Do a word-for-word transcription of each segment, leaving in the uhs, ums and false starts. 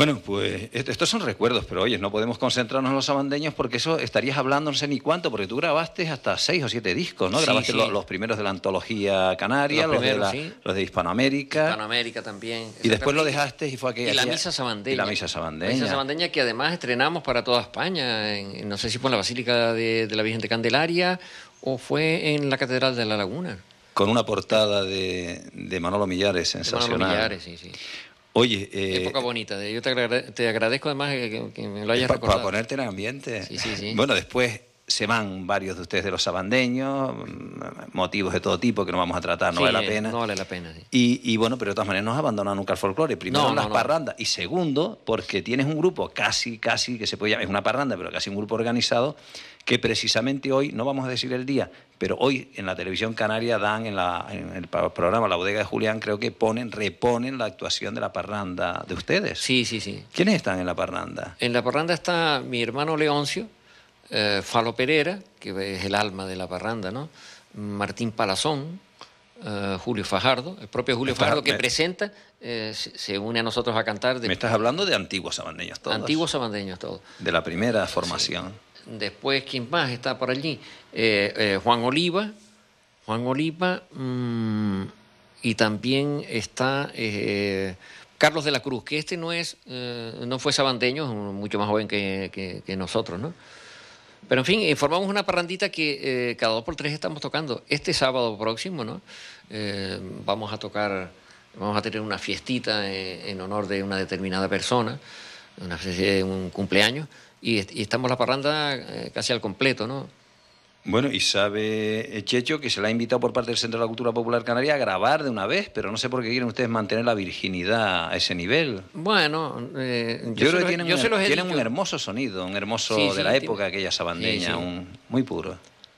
Bueno, pues estos son recuerdos, pero oye, no podemos concentrarnos en los sabandeños porque eso estarías hablando no sé ni cuánto, porque tú grabaste hasta seis o siete discos, ¿no? Sí, Grabaste sí. Los, los primeros de la antología canaria, Los los, primeros, de la, sí. los de Hispanoamérica. Hispanoamérica también. Y después lo dejaste y fue aquí. Y la aquí, misa sabandeña. Y la misa sabandeña. La misa sabandeña que además estrenamos para toda España, en, no sé si fue en la Basílica de, de la Virgen de Candelaria o fue en la Catedral de La Laguna. Con una portada de, de Manolo Millares, sensacional. De Manolo Millares, sí, sí. Oye, eh, época bonita. Yo te, agrade, te agradezco además que, que me lo hayas pa, recordado. Para ponerte en ambiente. Sí, sí, sí. Bueno, después se van varios de ustedes de los sabandeños, motivos de todo tipo que no vamos a tratar, no sí, vale la pena. No vale la pena, sí. Y, y bueno, pero de todas maneras no has abandonado nunca el folclore. Primero no, en las no, no. parrandas y segundo, porque tienes un grupo casi, casi, que se puede llamar, es una parranda, pero casi un grupo organizado, que precisamente hoy, no vamos a decir el día, pero hoy en la televisión canaria dan, en, la, en el programa La Bodega de Julián, creo que ponen, reponen la actuación de la parranda de ustedes. Sí, sí, sí. ¿Quiénes están en la parranda? En la parranda está mi hermano Leoncio, eh, Falo Pereira, que es el alma de la parranda, ¿no? Martín Palazón, eh, Julio Fajardo, el propio Julio Estás, Fajardo que me, presenta, eh, se, se une a nosotros a cantar. De, me estás hablando de antiguos sabandeños todos. Antiguos sabandeños todos. De la primera formación. Sí. Después, ¿quién más está por allí? Eh, eh, Juan Oliva, Juan Oliva, mmm, y también está eh, Carlos de la Cruz, que este no es, eh, no fue sabandeño, es mucho más joven que, que, que nosotros, ¿no? Pero en fin, eh, formamos una parrandita que eh, cada dos por tres estamos tocando. Este sábado próximo, ¿no? Eh, vamos a tocar, vamos a tener una fiestita en, en honor de una determinada persona, una, un cumpleaños. Y, y estamos la parranda eh, casi al completo, ¿no? Bueno, y sabe Checho que se la ha invitado por parte del Centro de la Cultura Popular Canaria a grabar de una vez, pero no sé por qué quieren ustedes mantener la virginidad a ese nivel. Bueno, eh, yo, yo creo que tienen, yo un, se los he tienen dicho. un hermoso sonido, un hermoso sí, de sí, la tiene... época, aquella sabandeña, sí, sí. Un, muy puro.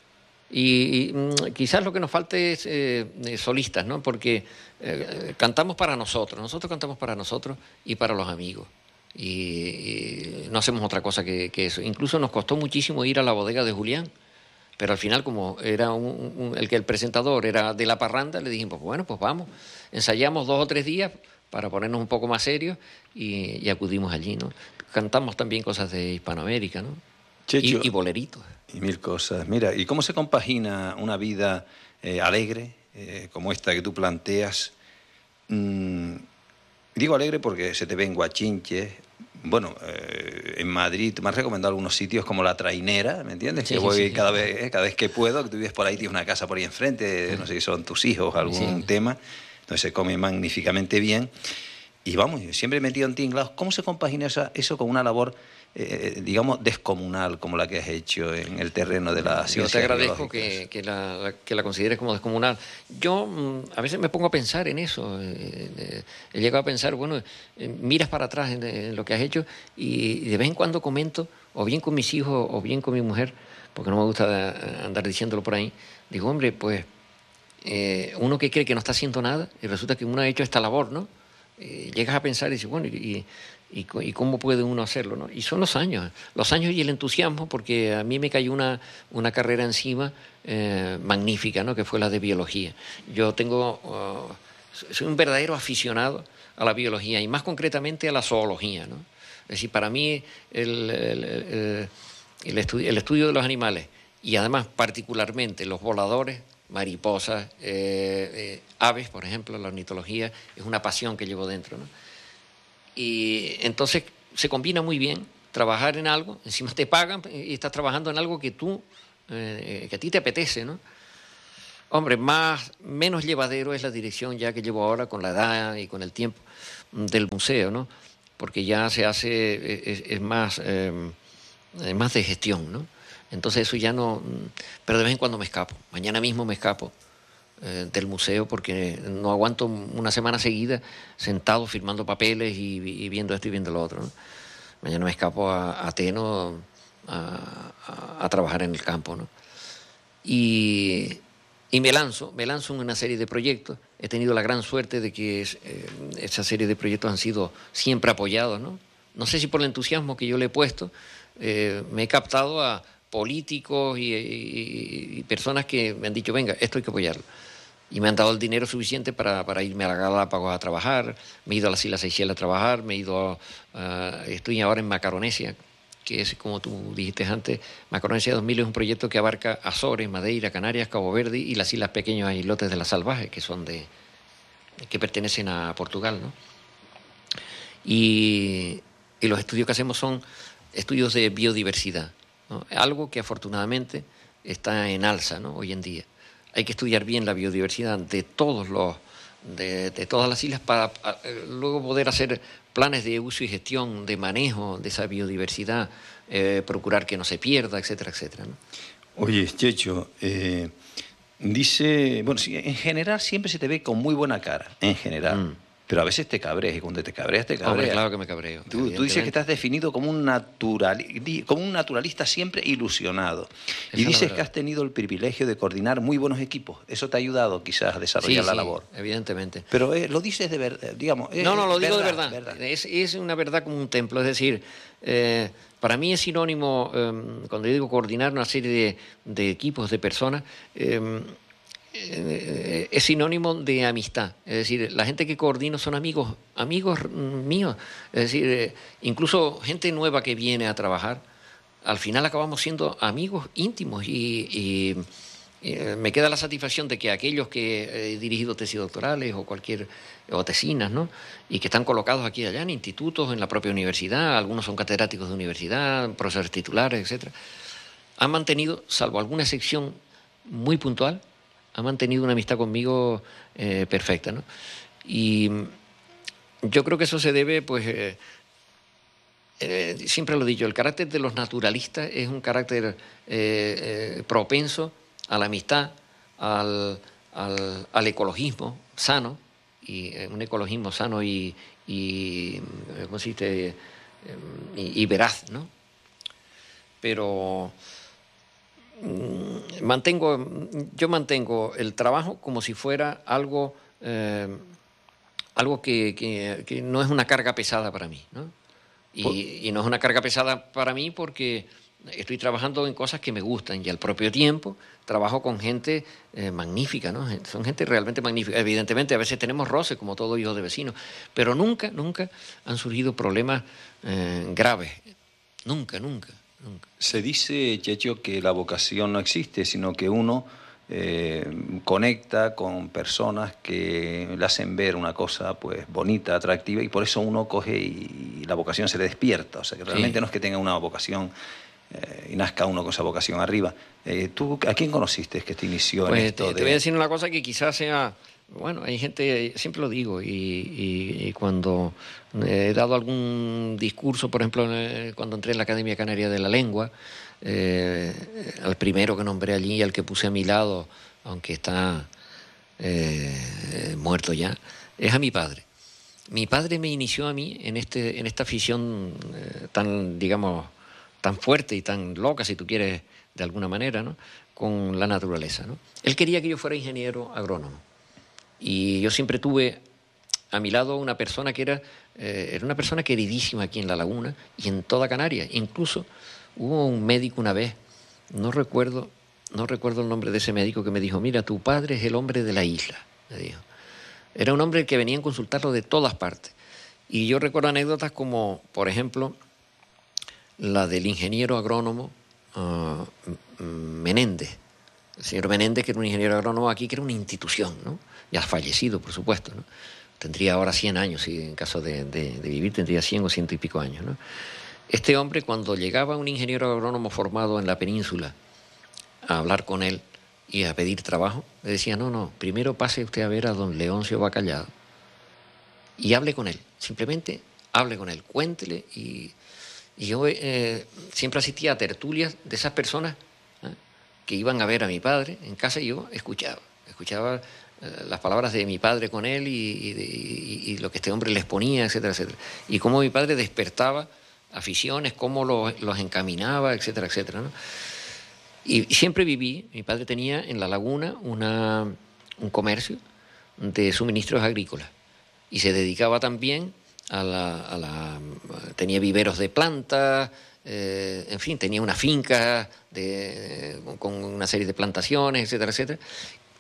Y, y mmm, quizás lo que nos falte es eh, solistas, ¿no? Porque eh, cantamos para nosotros, nosotros cantamos para nosotros y para los amigos. Y, y no hacemos otra cosa que, que eso. Incluso nos costó muchísimo ir a la bodega de Julián, pero al final, como era un, un, el que el presentador era de la parranda, le dijimos, pues bueno, pues vamos. Ensayamos dos o tres días para ponernos un poco más serios y, y acudimos allí, ¿no? Cantamos también cosas de Hispanoamérica, ¿no? Checho, y, y boleritos. Y mil cosas. Mira, ¿y cómo se compagina una vida eh, alegre, eh, como esta que tú planteas? Mm, digo alegre porque se te ven guachinches. Bueno, eh, en Madrid me has recomendado algunos sitios como La Trainera, ¿me entiendes? Sí, que sí, voy sí. cada vez, eh, cada vez que puedo, que tú vives por ahí, tienes una casa por ahí enfrente, sí. No sé si son tus hijos, algún sí. tema, donde se come magníficamente bien. Y vamos, siempre he metido en tinglados. ¿Cómo se compagina eso, eso con una labor, eh, digamos, descomunal, como la que has hecho en el terreno de la ciencia? Yo te agradezco que, que, la, que la consideres como descomunal. Yo mm, a veces me pongo a pensar en eso. Eh, eh, he llegado a pensar, bueno, eh, miras para atrás en, en lo que has hecho y de vez en cuando comento, o bien con mis hijos o bien con mi mujer, porque no me gusta andar diciéndolo por ahí, digo, hombre, pues eh, uno que cree que no está haciendo nada y resulta que uno ha hecho esta labor, ¿no? Eh, llegas a pensar y dices, bueno, y, y, y cómo puede uno hacerlo, ¿no? Y son los años, los años y el entusiasmo, porque a mí me cayó una, una carrera encima eh, magnífica, ¿no? Que fue la de biología. Yo tengo, uh, soy un verdadero aficionado a la biología y más concretamente a la zoología, ¿no? Es decir, para mí el, el, el, el, estudio, el estudio de los animales y además particularmente los voladores, mariposas, eh, eh, aves, por ejemplo, la ornitología es una pasión que llevo dentro, ¿no? Y entonces se combina muy bien trabajar en algo, encima te pagan y estás trabajando en algo que tú, eh, que a ti te apetece, ¿no? Hombre, más, menos llevadero es la dirección ya que llevo ahora con la edad y con el tiempo del museo, ¿no? Porque ya se hace, es, es más, eh, es más de gestión, ¿no? Entonces eso ya no... Pero de vez en cuando me escapo. Mañana mismo me escapo eh, del museo porque no aguanto una semana seguida sentado firmando papeles y, y viendo esto y viendo lo otro, ¿no? Mañana me escapo a, a Teno a, a, a trabajar en el campo, ¿no? Y, y me lanzo, me lanzo en una serie de proyectos. He tenido la gran suerte de que es, eh, esa serie de proyectos han sido siempre apoyados, ¿no? No sé si por el entusiasmo que yo le he puesto, eh, me he captado a políticos y, y, y personas que me han dicho, venga, esto hay que apoyarlo. Y me han dado el dinero suficiente para, para irme a la Galápagos a trabajar, me he ido a las Islas Seychelles a trabajar, me he ido a, uh, estoy ahora en Macaronesia, que es, como tú dijiste antes, Macaronesia dos mil es un proyecto que abarca Azores, Madeira, Canarias, Cabo Verde y las islas pequeñas islotes de la Salvaje, que son de que pertenecen a Portugal, ¿no? Y, y los estudios que hacemos son estudios de biodiversidad, ¿no? Algo que afortunadamente está en alza, ¿no?, hoy en día. Hay que estudiar bien la biodiversidad de todos los de, de todas las islas para a, luego poder hacer planes de uso y gestión, de manejo de esa biodiversidad, eh, procurar que no se pierda, etcétera, etcétera, ¿no? Oye, Checho, eh, dice, bueno, sí, en general siempre se te ve con muy buena cara, en general. Mm. Pero a veces te cabreas, y cuando te cabreas, te cabreas. Hombre, claro que me cabreo. Tú, tú dices que estás definido como un, natural, como un naturalista siempre ilusionado. Esa y dices que has tenido el privilegio de coordinar muy buenos equipos. Eso te ha ayudado quizás a desarrollar sí, la sí, labor. Evidentemente. Pero eh, lo dices de verdad, digamos. Eh, no, no, lo digo verdad, de verdad. verdad. Es, es una verdad como un templo. Es decir, eh, para mí es sinónimo, eh, cuando yo digo coordinar una serie de, de equipos, de personas, eh, es sinónimo de amistad. Es decir, la gente que coordino son amigos, amigos míos. Es decir, incluso gente nueva que viene a trabajar, al final acabamos siendo amigos íntimos y, y, y me queda la satisfacción de que aquellos que he dirigido tesis doctorales o cualquier o tesinas, ¿no?, y que están colocados aquí y allá en institutos, en la propia universidad, algunos son catedráticos de universidad, profesores titulares, etcétera, han mantenido, salvo alguna excepción muy puntual, ha mantenido una amistad conmigo eh, perfecta, ¿no? Y yo creo que eso se debe, pues, eh, eh, siempre lo he dicho, el carácter de los naturalistas es un carácter eh, eh, propenso a la amistad, al, al, al ecologismo sano, y eh, un ecologismo sano y, y ¿cómo se dice? Eh, y, y veraz, ¿no? Pero mantengo, yo mantengo el trabajo como si fuera algo, eh, algo que, que, que no es una carga pesada para mí, ¿no? Y, y no es una carga pesada para mí porque estoy trabajando en cosas que me gustan y al propio tiempo trabajo con gente eh, magnífica, ¿no? Son gente realmente magnífica. Evidentemente a veces tenemos roces como todo hijo de vecino, pero nunca, nunca han surgido problemas eh, graves. Nunca, nunca. Nunca. Se dice, Checho, que la vocación no existe, sino que uno eh, conecta con personas que le hacen ver una cosa pues bonita, atractiva, y por eso uno coge y, y la vocación se le despierta. O sea, que realmente sí. No es que tenga una vocación eh, y nazca uno con esa vocación arriba. Eh, ¿Tú a quién conociste que te inició pues en esto? Te, de... te voy a decir una cosa que quizás sea... Bueno, hay gente, siempre lo digo, y, y, y cuando he dado algún discurso, por ejemplo, cuando entré en la Academia Canaria de la Lengua, eh, al primero que nombré allí, al que puse a mi lado, aunque está eh, muerto ya, es a mi padre. Mi padre me inició a mí en, este, en esta afición eh, tan, digamos, tan fuerte y tan loca, si tú quieres, de alguna manera, ¿no?, con la naturaleza, ¿no? Él quería que yo fuera ingeniero agrónomo. Y yo siempre tuve a mi lado una persona que era, eh, era una persona queridísima aquí en La Laguna y en toda Canarias. Incluso hubo un médico una vez, no recuerdo, no recuerdo el nombre de ese médico, que me dijo: mira, tu padre es el hombre de la isla, me dijo. Era un hombre que venía a consultarlo de todas partes. Y yo recuerdo anécdotas como, por ejemplo, la del ingeniero agrónomo uh, Menéndez. El señor Menéndez, que era un ingeniero agrónomo aquí, que era una institución, ¿no? Ya fallecido, por supuesto, ¿no? Tendría ahora cien años, si en caso de, de, de vivir tendría cien o ciento y pico años, ¿no? Este hombre, cuando llegaba un ingeniero agrónomo formado en la península a hablar con él y a pedir trabajo, le decía: no, no, primero pase usted a ver a don Leoncio Bacallado y hable con él, simplemente hable con él, cuéntele. Y, y yo eh, siempre asistía a tertulias de esas personas, ¿eh?, que iban a ver a mi padre en casa, y yo escuchaba, escuchaba eh, las palabras de mi padre con él y, y, y, y lo que este hombre les ponía, etcétera, etcétera. Y cómo mi padre despertaba aficiones, cómo los, los encaminaba, etcétera, etcétera, ¿no? Y, y siempre viví, mi padre tenía en La Laguna una, un comercio de suministros agrícolas y se dedicaba también a la... A la tenía viveros de plantas, Eh, en fin, tenía una finca de, con una serie de plantaciones, etcétera, etcétera.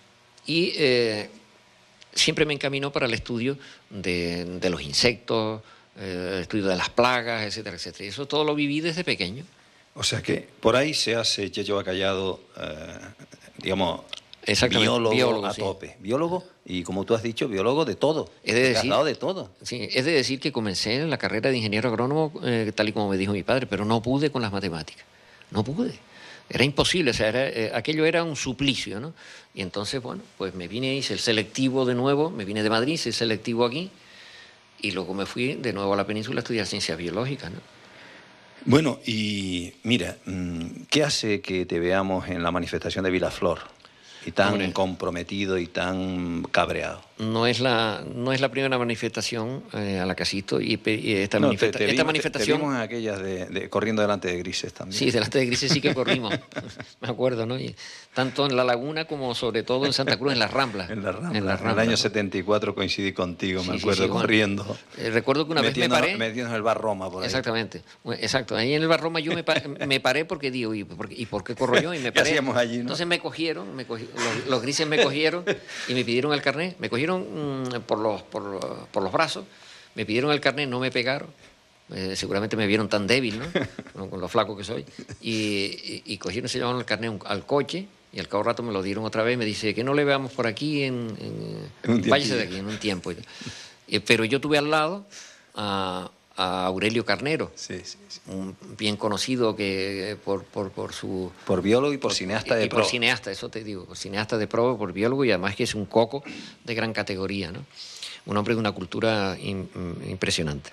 y eh, siempre me encaminó para el estudio de, de los insectos, eh, el estudio de las plagas, etcétera, etcétera. Y eso todo lo viví desde pequeño. O sea que por ahí se hace Checho Bacallado, eh, digamos, biólogo, biólogo a sí. tope. Biólogo y, como tú has dicho, biólogo de todo. Es de decir, de todo. Sí, es de decir que comencé en la carrera de ingeniero agrónomo, eh, tal y como me dijo mi padre, pero no pude con las matemáticas. No pude. Era imposible, o sea, era, eh, aquello era un suplicio, ¿no? Y entonces, bueno, pues me vine, hice el selectivo de nuevo, me vine de Madrid, hice el selectivo aquí, y luego me fui de nuevo a la península a estudiar ciencias biológicas, ¿no? Bueno, y mira, ¿qué hace que te veamos en la manifestación de Vilaflor y tan Hombre, comprometido y tan cabreado? No es la, no es la primera manifestación eh, a la que asisto, y, y esta, no, manifesta te, te esta vimos, manifestación... Te, te vimos en aquellas de, de, corriendo delante de Grises también. Sí, delante de Grises sí que corrimos, me acuerdo, ¿no? Y tanto en La Laguna como sobre todo en Santa Cruz, en las Ramblas. En las Ramblas, en, la Rambla, en el año ¿no? setenta y cuatro coincidí contigo, sí, me acuerdo, sí, sí, corriendo. Bueno, eh, recuerdo que una metiendo, vez me paré... Metiendo en el Bar Roma, por ahí. Exactamente, exacto. Ahí en el Bar Roma yo me, pa me paré porque digo, ¿y por, ¿y por qué corro yo? Y me paré. ¿Qué hacíamos allí, no? Entonces me cogieron, me cogi los, los Grises me cogieron y me pidieron el carnet. Me cogieron mmm, por los... Por, por los brazos, me pidieron el carnet, no me pegaron, eh, seguramente me vieron tan débil, ¿no? Con lo flaco que soy, y, y, y cogieron, se llevaron el carnet un, al coche, y al cabo rato me lo dieron otra vez, me dice que no le veamos por aquí, en, en, en váyase de aquí, en un tiempo. Y, pero yo tuve al lado a, a Aurelio Carnero, sí, sí, sí. un bien conocido que por, por, por su... Por biólogo y por, por cineasta de y pro. Por cineasta, eso te digo, por cineasta de pro, por biólogo, y además que es un coco de gran categoría, ¿no? Un hombre de una cultura in, impresionante.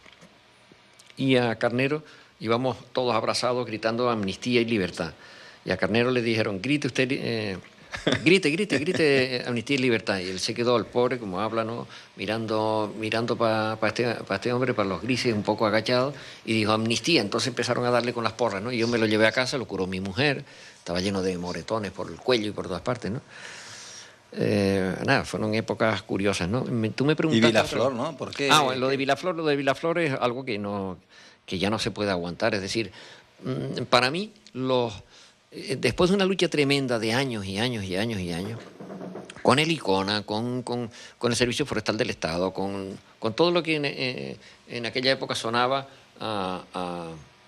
Y a Carnero íbamos todos abrazados gritando amnistía y libertad. Y a Carnero le dijeron, grite usted, eh, grite, grite, grite amnistía y libertad. Y él se quedó, el pobre, como habla, ¿no? Mirando, mirando para pa este, pa este hombre, para los Grises, un poco agachado, y dijo, amnistía. Entonces empezaron a darle con las porras, ¿no? Y yo me lo llevé a casa, lo curó mi mujer, estaba lleno de moretones por el cuello y por todas partes, ¿no? Eh, nada, fueron épocas curiosas, ¿no? Me, tú me preguntaste... Y Vilaflor, ¿no? ¿Por qué? Ah, bueno, lo de Vilaflor, lo de Vilaflor es algo que no, que ya no se puede aguantar. Es decir, para mí, los, eh, después de una lucha tremenda de años y años y años y años, con el ICONA, con, con, con el Servicio Forestal del Estado, con, con todo lo que en, eh, en aquella época sonaba a, a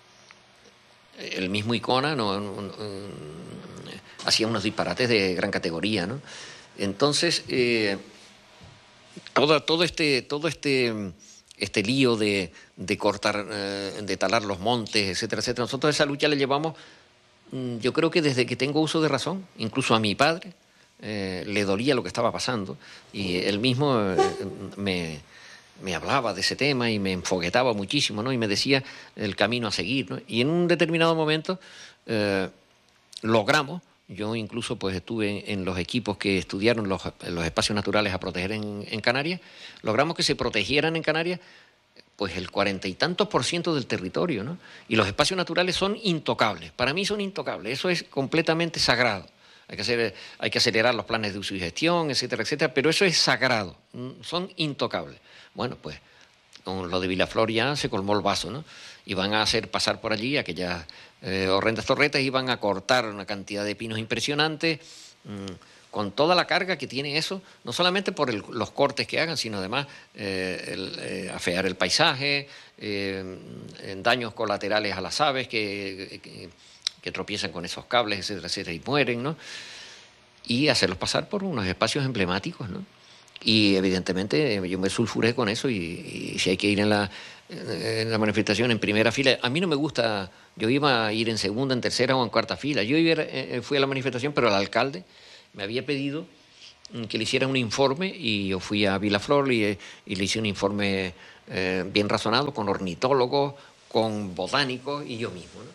el mismo ICONA, ¿no? un, un, un, hacía unos disparates de gran categoría, ¿no? Entonces, eh, todo, todo este, todo este, este lío de, de cortar, eh, de talar los montes, etcétera, etcétera, nosotros esa lucha la llevamos, yo creo que desde que tengo uso de razón, incluso a mi padre eh, le dolía lo que estaba pasando, y él mismo eh, me, me hablaba de ese tema y me enfoguetaba muchísimo, ¿no? Y me decía el camino a seguir, ¿no? Y en un determinado momento eh, logramos. Yo incluso pues estuve en los equipos que estudiaron los, los espacios naturales a proteger en, en Canarias. Logramos que se protegieran en Canarias pues el cuarenta y tantos por ciento del territorio, ¿no? Y los espacios naturales son intocables. Para mí son intocables. Eso es completamente sagrado. Hay que hacer, hay que acelerar los planes de uso y gestión, etcétera, etcétera. Pero eso es sagrado. Son intocables. Bueno, pues con lo de Vilaflor ya se colmó el vaso, ¿no? Y van a hacer pasar por allí aquellas eh, horrendas torretas y van a cortar una cantidad de pinos impresionantes, mmm, con toda la carga que tiene eso, no solamente por el, los cortes que hagan, sino además eh, el, eh, afear el paisaje, eh, en daños colaterales a las aves que, que, que tropiezan con esos cables, etcétera, etcétera, y mueren, ¿no? Y hacerlos pasar por unos espacios emblemáticos, ¿no? Y evidentemente yo me sulfuré con eso, y, y si hay que ir en la, en la manifestación en primera fila, a mí no me gusta, yo iba a ir en segunda, en tercera o en cuarta fila. Yo iba, fui a la manifestación, pero el alcalde me había pedido que le hiciera un informe, y yo fui a Vilaflor y, y le hice un informe eh, bien razonado, con ornitólogos, con botánicos y yo mismo, ¿no?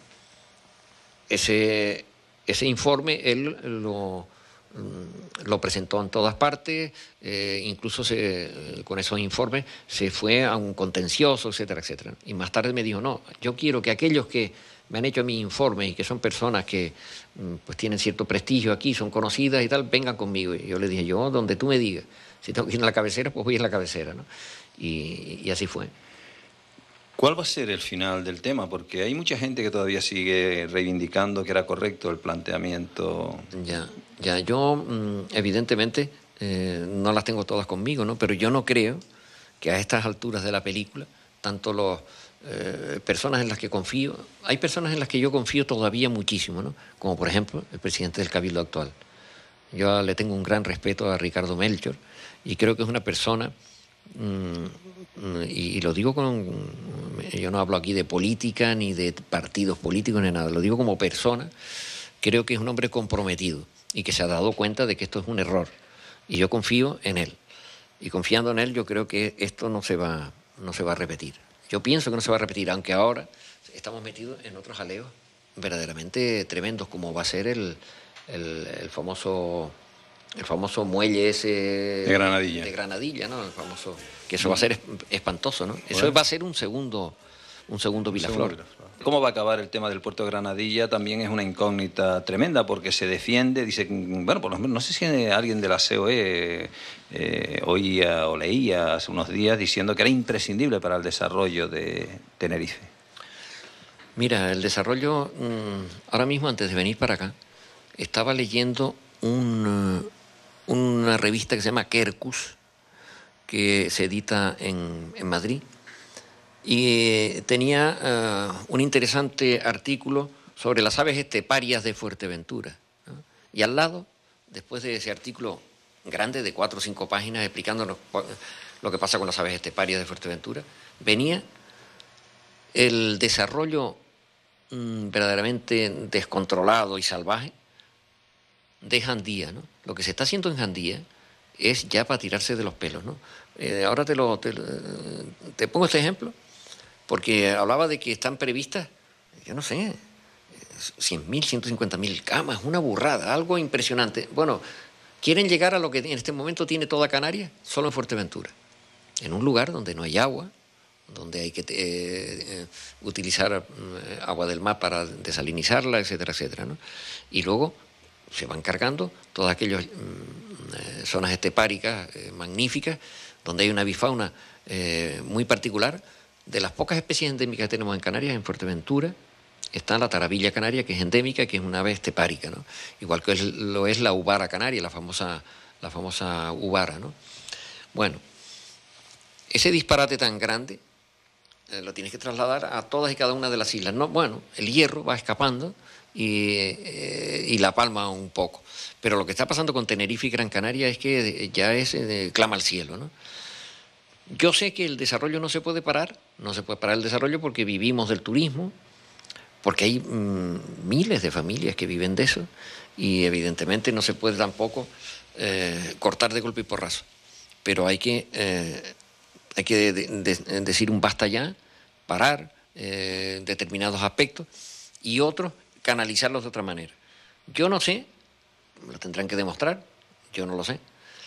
Ese, ese informe él lo... lo presentó en todas partes, eh, incluso se, con esos informes se fue a un contencioso, etcétera, etcétera. Y más tarde me dijo, no, yo quiero que aquellos que me han hecho mi informe y que son personas que pues tienen cierto prestigio aquí, son conocidas y tal, vengan conmigo. Y yo le dije, yo donde tú me digas, si tengo que ir a la cabecera, pues voy a la cabecera, ¿no? Y, y así fue. ¿Cuál va a ser el final del tema? Porque hay mucha gente que todavía sigue reivindicando que era correcto el planteamiento. Ya, ya yo evidentemente eh, no las tengo todas conmigo, ¿no? Pero yo no creo que a estas alturas de la película, tanto los eh, personas en las que confío, hay personas en las que yo confío todavía muchísimo, ¿no? Como por ejemplo el presidente del Cabildo actual. Yo le tengo un gran respeto a Ricardo Melchor y creo que es una persona, mmm, y, y lo digo con, yo no hablo aquí de política ni de partidos políticos ni nada, lo digo como persona, creo que es un hombre comprometido y que se ha dado cuenta de que esto es un error y yo confío en él. Y confiando en él yo creo que esto no se va, no se va a repetir. Yo pienso que no se va a repetir, aunque ahora estamos metidos en otros jaleos verdaderamente tremendos, como va a ser el, el, el famoso el famoso muelle ese de Granadilla, de Granadilla, ¿no? El famoso, que eso va a ser espantoso, ¿no? Eso bueno. va a ser un segundo un segundo Vilaflor. Un segundo. ¿Cómo va a acabar el tema del puerto de Granadilla? También es una incógnita tremenda porque se defiende, dice, bueno, por lo menos, no sé si alguien de la C O E eh, oía o leía hace unos días diciendo que era imprescindible para el desarrollo de Tenerife. Mira, el desarrollo, mmm, ahora mismo antes de venir para acá, estaba leyendo un, una revista que se llama Quercus, que se edita en, en Madrid, y tenía uh, un interesante artículo sobre las aves esteparias de Fuerteventura, ¿no? Y al lado, después de ese artículo grande de cuatro o cinco páginas explicándonos lo que pasa con las aves esteparias de Fuerteventura, venía el desarrollo mmm, verdaderamente descontrolado y salvaje de Jandía, ¿no? Lo que se está haciendo en Jandía es ya para tirarse de los pelos, ¿no? Eh, ahora te, lo, te, te pongo este ejemplo, porque hablaba de que están previstas, yo no sé, cien mil, ciento cincuenta mil camas, una burrada, algo impresionante. Bueno, quieren llegar a lo que en este momento tiene toda Canarias, solo en Fuerteventura, en un lugar donde no hay agua, donde hay que eh, eh, utilizar eh, agua del mar para desalinizarla, etcétera, etcétera, ¿no? Y luego se van cargando todas aquellas eh, zonas estepáricas eh, magníficas, donde hay una avifauna eh, muy particular. De las pocas especies endémicas que tenemos en Canarias, en Fuerteventura, está la tarabilla canaria, que es endémica, que es una ave estepárica, ¿no? Igual que es, lo es la ubara canaria, la famosa, la famosa ubara, ¿no? Bueno, ese disparate tan grande eh, lo tienes que trasladar a todas y cada una de las islas. No, bueno, el Hierro va escapando y, eh, y La Palma un poco. Pero lo que está pasando con Tenerife y Gran Canaria es que ya es eh, clama al cielo, ¿no? Yo sé que el desarrollo no se puede parar, no se puede parar el desarrollo porque vivimos del turismo, porque hay mmm, miles de familias que viven de eso y evidentemente no se puede tampoco eh, cortar de golpe y porrazo. Pero hay que, eh, hay que de, de, de decir un basta ya, parar eh, determinados aspectos y otros canalizarlos de otra manera. Yo no sé, lo tendrán que demostrar, yo no lo sé.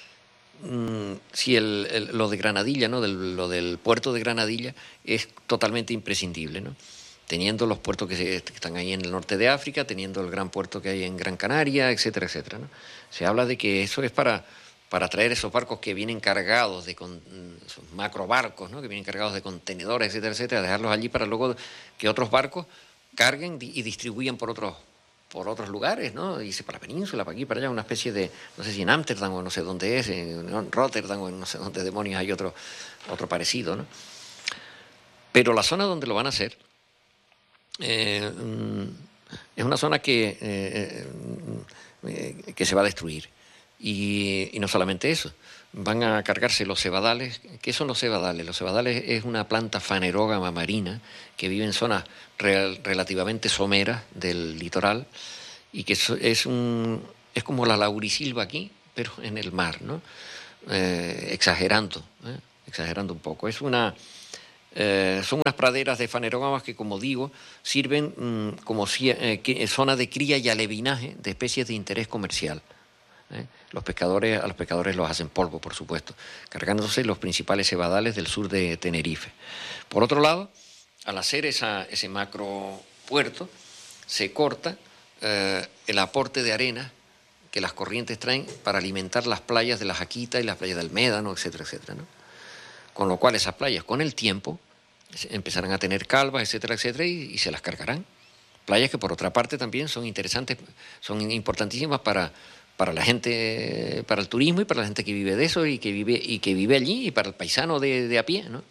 Si el, el, lo de Granadilla, ¿no? Del, lo del puerto de Granadilla es totalmente imprescindible, ¿no? Teniendo los puertos que, se, que están ahí en el norte de África, teniendo el gran puerto que hay en Gran Canaria, etcétera, etcétera, ¿no? Se habla de que eso es para, para traer esos barcos que vienen cargados de con, esos macrobarcos, ¿no? Que vienen cargados de contenedores, etcétera, etcétera, dejarlos allí para luego que otros barcos carguen y distribuyan por otros por otros lugares, ¿no? Dice para la península, para aquí, para allá, una especie de, no sé si en Ámsterdam o no sé dónde es, en Rotterdam o no sé dónde demonios hay otro, otro parecido, ¿no? Pero la zona donde lo van a hacer eh, es una zona que, eh, eh, que se va a destruir. Y, y no solamente eso, van a cargarse los cebadales. ¿Qué son los cebadales? Los cebadales es una planta fanerógama marina que vive en zonas real, relativamente someras del litoral y que es, es, un, es como la laurisilva aquí, pero en el mar, ¿no? Eh, exagerando, ¿eh? exagerando un poco. Es una, eh, son unas praderas de fanerógamas que, como digo, sirven mmm, como si, eh, que, zona de cría y alevinaje de especies de interés comercial. ¿Eh? Los pescadores, a los pescadores los hacen polvo, por supuesto, cargándose los principales cebadales del sur de Tenerife. Por otro lado, al hacer esa, ese macro puerto, se corta eh, el aporte de arena que las corrientes traen para alimentar las playas de la Jaquita y las playas del Médano, etcétera, etcétera, ¿no? Con lo cual esas playas, con el tiempo, empezarán a tener calvas, etcétera, etcétera, y, y se las cargarán. Playas que, por otra parte, también son interesantes, son importantísimas para para la gente, para el turismo y para la gente que vive de eso y que vive, y que vive allí y para el paisano de, de a pie, ¿no?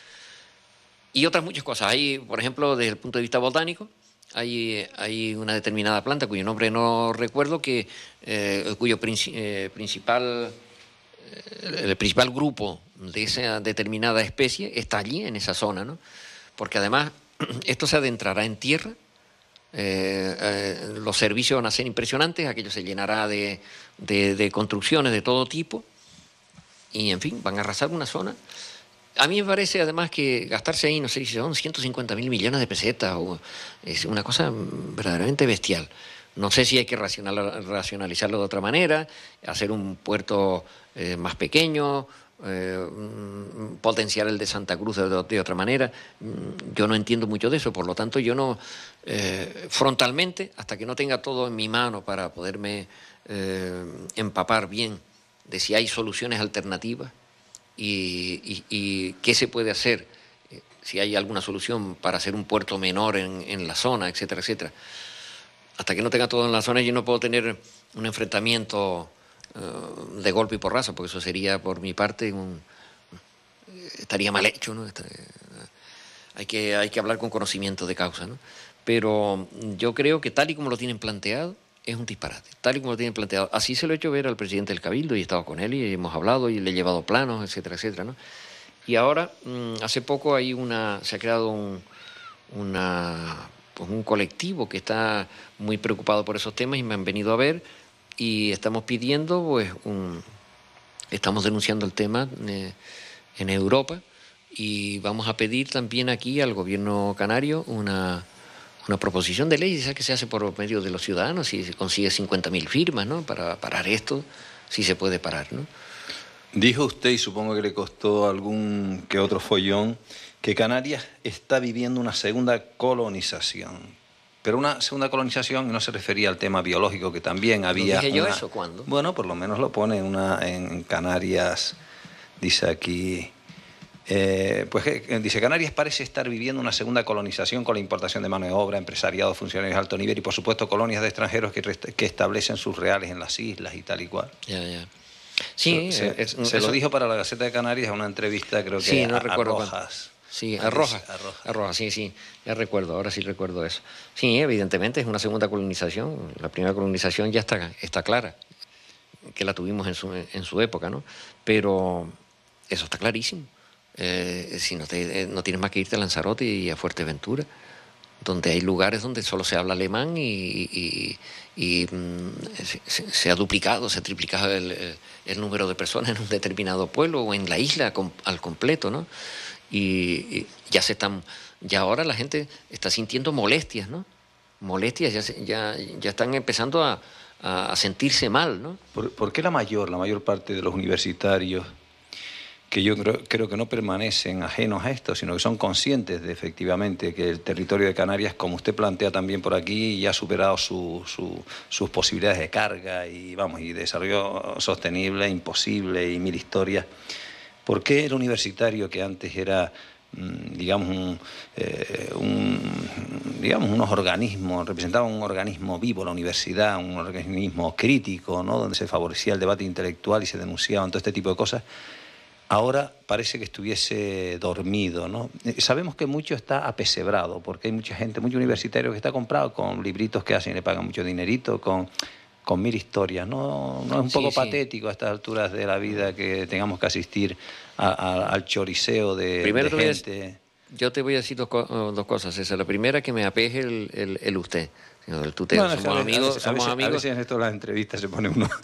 Y otras muchas cosas. Hay, por ejemplo, desde el punto de vista botánico, hay, hay una determinada planta cuyo nombre no recuerdo, que, eh, cuyo princi eh, principal, eh, el principal grupo de esa determinada especie está allí, en esa zona, ¿no? Porque además esto se adentrará en tierra. Eh, eh, los servicios van a ser impresionantes, aquello se llenará de, de, de construcciones de todo tipo y, en fin, van a arrasar una zona. A mí me parece, además, que gastarse ahí, no sé si son ciento cincuenta mil millones de pesetas, o, es una cosa verdaderamente bestial. No sé si hay que racional, racionalizarlo de otra manera, hacer un puerto eh, más pequeño, Eh, potenciar el de Santa Cruz de, de otra manera. Yo no entiendo mucho de eso, por lo tanto yo no, eh, frontalmente, hasta que no tenga todo en mi mano para poderme eh, empapar bien de si hay soluciones alternativas y, y, y qué se puede hacer, eh, si hay alguna solución para hacer un puerto menor en, en la zona, etcétera, etcétera. Hasta que no tenga todo en la zona, yo no puedo tener un enfrentamiento de golpe y porrazo, porque eso sería, por mi parte, un, estaría mal hecho, ¿no? Hay que, hay que hablar con conocimiento de causa, ¿no? Pero yo creo que tal y como lo tienen planteado, es un disparate. Tal y como lo tienen planteado. Así se lo he hecho ver al presidente del Cabildo, y he estado con él y hemos hablado y le he llevado planos, etcétera, etcétera, ¿no? Y ahora, hace poco hay una, se ha creado un, una, pues un colectivo que está muy preocupado por esos temas y me han venido a ver. Y estamos pidiendo, pues, un, estamos denunciando el tema eh, en Europa, y vamos a pedir también aquí al gobierno canario una, una proposición de ley, esa que se hace por medio de los ciudadanos, si se consigue cincuenta mil firmas, ¿no?, para parar esto, si se puede parar, ¿no? Dijo usted, y supongo que le costó algún que otro follón, que Canarias está viviendo una segunda colonización. Pero una segunda colonización no se refería al tema biológico, que también había... ¿Lo dije yo una... eso cuándo? Bueno, por lo menos lo pone una, en Canarias, dice aquí... Eh, pues dice, Canarias parece estar viviendo una segunda colonización con la importación de mano de obra, empresariado, funcionarios de alto nivel y, por supuesto, colonias de extranjeros que, que establecen sus reales en las islas y tal y cual. Ya, ya. Sí, se, es, se, se lo dijo para la Gaceta de Canarias en una entrevista, creo que sí, no a, recuerdo a Rojas. Sí, a Rojas, a Rojas. A Rojas, sí, sí, ya recuerdo, ahora sí recuerdo eso. Sí, evidentemente es una segunda colonización. La primera colonización ya está, está clara, que la tuvimos en su, en su época, ¿no? Pero eso está clarísimo. Eh, si no, te, eh, no tienes más que irte a Lanzarote y a Fuerteventura, donde hay lugares donde solo se habla alemán y, y, y mm, se, se ha duplicado, se ha triplicado el, el, el número de personas en un determinado pueblo o en la isla com, al completo, ¿no? Y, y ya se están, ya ahora la gente está sintiendo molestias, ¿no? Molestias, ya, se, ya, ya están empezando a, a, a sentirse mal, ¿no? ¿Por, ¿Por qué la mayor, la mayor parte de los universitarios, que yo creo, creo que no permanecen ajenos a esto, sino que son conscientes de, efectivamente, que el territorio de Canarias, como usted plantea también por aquí, ya ha superado su, su, sus posibilidades de carga y, vamos, y desarrollo sostenible, imposible y mil historias? ¿Por qué el universitario, que antes era, digamos, un, eh, un, digamos, unos organismos, representaba un organismo vivo, la universidad, un organismo crítico, ¿no?, donde se favorecía el debate intelectual y se denunciaban todo este tipo de cosas, ahora parece que estuviese dormido, ¿no? Sabemos que mucho está apesebrado, porque hay mucha gente, mucho universitario que está comprado con libritos que hacen y le pagan mucho dinerito, con... con mil historias, ¿no? No es un poco sí, patético sí. a estas alturas de la vida que tengamos que asistir a, a, al choriceo de, Primero de gente? A, yo te voy a decir dos, dos cosas. Esa, la primera, que me apeje el, el, el usted, el tuteo. Bueno, somos, amigos, a veces, somos a veces, amigos. A veces en esto las entrevistas se pone uno...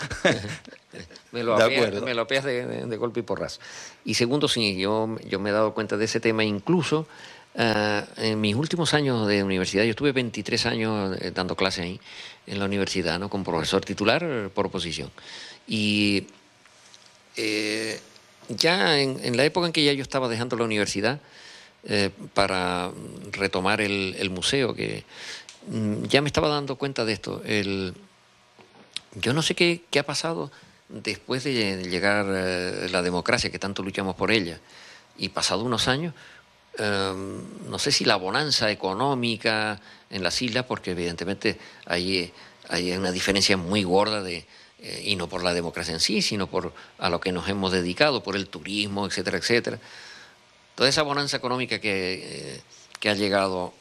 me lo apeas me lo apeas de, de, de golpe y porrazo. Y segundo, sí, yo, yo me he dado cuenta de ese tema, incluso uh, en mis últimos años de universidad. Yo estuve veintitrés años dando clases ahí en la universidad, ¿no?, como profesor titular por oposición. Y eh, ya en, en la época en que ya yo estaba dejando la universidad eh, para retomar el, el museo, que mm, ya me estaba dando cuenta de esto. El, yo no sé qué, qué ha pasado después de llegar eh, la democracia, que tanto luchamos por ella, y pasado unos años, eh, no sé si la bonanza económica en las islas, porque evidentemente hay, hay una diferencia muy gorda de, eh, y no por la democracia en sí, sino por a lo que nos hemos dedicado, por el turismo, etcétera, etcétera. Toda esa bonanza económica que, eh, que ha llegado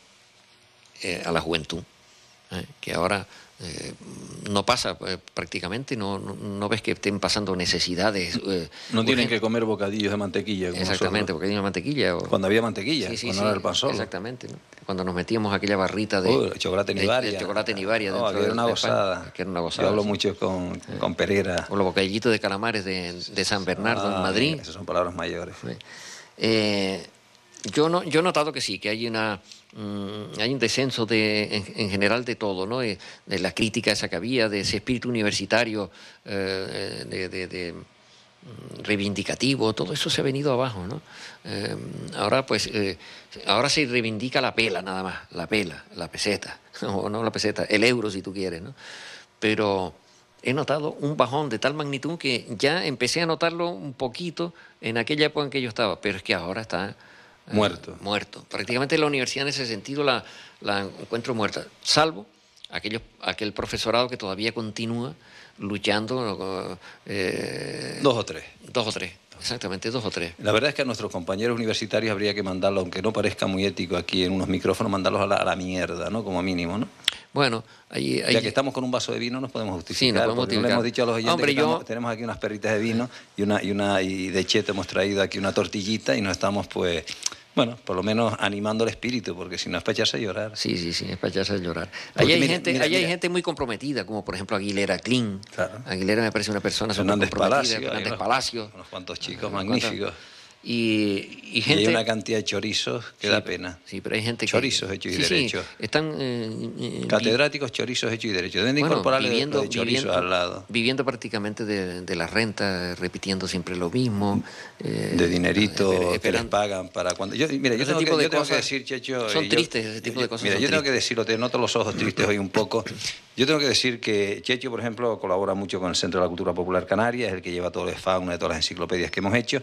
eh, a la juventud, eh, que ahora eh, no pasa eh, prácticamente, no, no, no ves que estén pasando necesidades. Eh, no tienen que comer bocadillos de mantequilla. Como exactamente, nosotros. bocadillos de mantequilla. O, cuando había mantequilla, sí, sí, cuando sí, no era el pan solo. Exactamente, ¿no? Cuando nos metíamos aquella barrita de, uh, el chocolate Nivaria. de, de chocolate Nivaria. Oh, que era una gozada. Que era una gozada. Yo hablo sí. mucho con, con Pereira. O los bocadillitos de calamares de, de San Bernardo ah, en Madrid. Esas son palabras mayores. Sí. Eh, yo, no, yo he notado que sí, que hay una mm, hay un descenso de, en, en general de todo, ¿no? De, de la crítica esa que había, de ese espíritu universitario, eh, de, de, de reivindicativo, todo eso se ha venido abajo, ¿no? Eh, ahora pues, eh, ahora se reivindica la pela nada más, la pela, la peseta, o no la peseta, el euro si tú quieres, ¿no? Pero he notado un bajón de tal magnitud que ya empecé a notarlo un poquito en aquella época en que yo estaba, pero es que ahora está... Eh, muerto. Muerto. Prácticamente la universidad en ese sentido la, la encuentro muerta, salvo aquellos, aquel profesorado que todavía continúa luchando. Eh, dos o tres. Dos o tres, exactamente, dos o tres. La verdad es que a nuestros compañeros universitarios habría que mandarlos, aunque no parezca muy ético aquí en unos micrófonos, mandarlos a la, a la mierda, ¿no? Como mínimo, ¿no? Bueno, ahí, ahí... ya que estamos con un vaso de vino nos podemos justificar. Sí, nos podemos justificar. No le hemos dicho a los oyentes Hombre, que yo... estamos, tenemos aquí unas perritas de vino y una y una y de cheto hemos traído aquí una tortillita y nos estamos pues... Bueno, por lo menos animando el espíritu, porque si no es para echarse a llorar. Sí, sí, sí, es para echarse a llorar. Ahí hay, mira, gente, mira, ahí hay mira. gente muy comprometida, como por ejemplo Aguilera Clean. Claro. Aguilera me parece una persona súper comprometida. Palacio, Fernández unos, Palacio. Unos cuantos chicos unos magníficos. Cuantos, y, y, gente, y hay una cantidad de chorizos que sí, da pena. Sí, pero hay gente que... Chorizos hechos y sí, derechos. Sí, están... Eh, Catedráticos, chorizos hechos y derechos. Deben bueno, incorporarle viviendo, de chorizos viviendo, al lado. Viviendo prácticamente de, de la renta, repitiendo siempre lo mismo. Eh, de dinerito eh, que les pagan para cuando... Yo, mira, yo, tengo que, yo tengo que decir, Checho... Son yo, tristes ese tipo de cosas. Mira, yo tristes. tengo que decirlo, te noto los ojos tristes hoy un poco. Yo tengo que decir que Checho, por ejemplo, colabora mucho con el Centro de la Cultura Popular Canaria, es el que lleva todo el fauna de todas las enciclopedias que hemos hecho.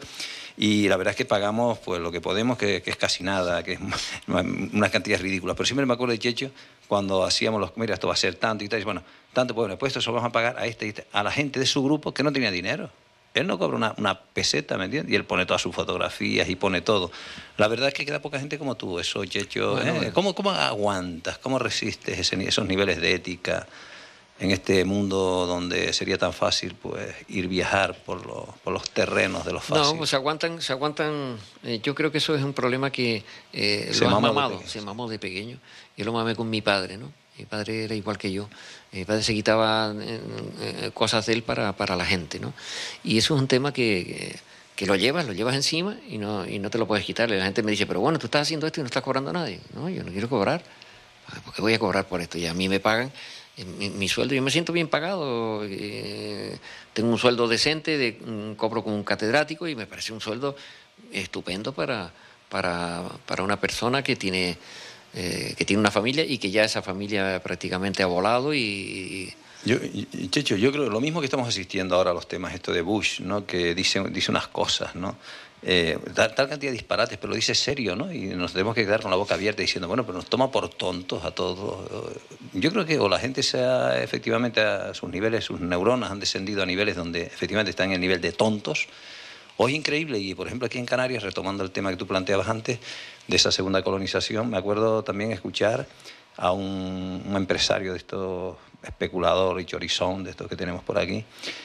Y la verdad es que pagamos pues lo que podemos, que, que es casi nada, que es unas cantidades ridículas. Pero siempre me acuerdo de Checho cuando hacíamos los... Mira, esto va a ser tanto y tal. Y bueno, tanto, pues bueno, pues esto se lo vamos a pagar a este y este, a la gente de su grupo que no tenía dinero. Él no cobra una, una peseta, ¿me entiendes? Y él pone todas sus fotografías y pone todo. La verdad es que queda poca gente como tú, eso, Checho. Bueno, ¿eh? bueno. ¿Cómo, ¿Cómo aguantas? ¿Cómo resistes ese, esos niveles de ética en este mundo donde sería tan fácil pues ir viajar por, lo, por los terrenos de los fáciles? No, pues se aguantan, se aguantan. Eh, yo creo que eso es un problema que eh, se lo has mamado, se mamó de pequeño. Yo lo mamé con mi padre, ¿no? Mi padre era igual que yo. Mi padre se quitaba eh, eh, cosas de él para, para la gente, ¿no? Y eso es un tema que, que, que lo llevas, lo llevas encima y no, y no te lo puedes quitar. La gente me dice, pero bueno, tú estás haciendo esto y no estás cobrando a nadie. No, yo no quiero cobrar. ¿Por qué voy a cobrar por esto? Y a mí me pagan mi, mi sueldo, yo me siento bien pagado. Eh, tengo un sueldo decente, de, um, cobro como un catedrático y me parece un sueldo estupendo para, para, para una persona que tiene... Eh, que tiene una familia y que ya esa familia prácticamente ha volado y... y... Yo, Checho, yo creo que lo mismo que estamos asistiendo ahora a los temas esto de Bush, ¿no? Que dice, dice unas cosas, ¿no? Eh, tal, tal cantidad de disparates, pero lo dice serio, ¿no? Y nos tenemos que quedar con la boca abierta diciendo, bueno, pero nos toma por tontos a todos. Yo creo que o la gente se ha, efectivamente, a sus niveles, sus neuronas han descendido a niveles donde efectivamente están en el nivel de tontos. Hoy es increíble, y por ejemplo aquí en Canarias, retomando el tema que tú planteabas antes, de esa segunda colonización, me acuerdo también escuchar a un, un empresario de estos especuladores y chorizón, de estos que tenemos por aquí,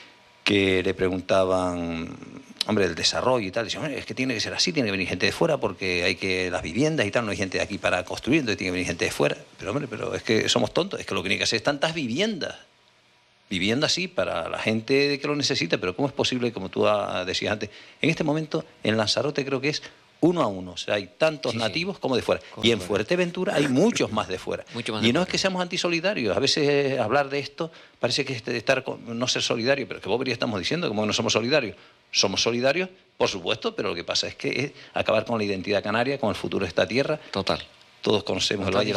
que le preguntaban, hombre, del desarrollo y tal, y decían, es que tiene que ser así, tiene que venir gente de fuera porque hay que las viviendas y tal, no hay gente de aquí para construir, entonces tiene que venir gente de fuera. Pero hombre, pero es que somos tontos, es que lo que tiene que hacer es tantas viviendas. Vivienda sí para la gente que lo necesita, pero ¿cómo es posible, como tú decías antes, en este momento en Lanzarote creo que es uno a uno, o sea, hay tantos sí, nativos sí. como de fuera. Como y en Fuerteventura hay muchos más de fuera. Mucho más y de no fuera. Es que seamos antisolidarios, a veces hablar de esto parece que es estar no ser solidario, pero que vos estamos diciendo como que no somos solidarios. Somos solidarios, por supuesto, pero lo que pasa es que es acabar con la identidad canaria, con el futuro de esta tierra. Total. Todos conocemos Total. el Valle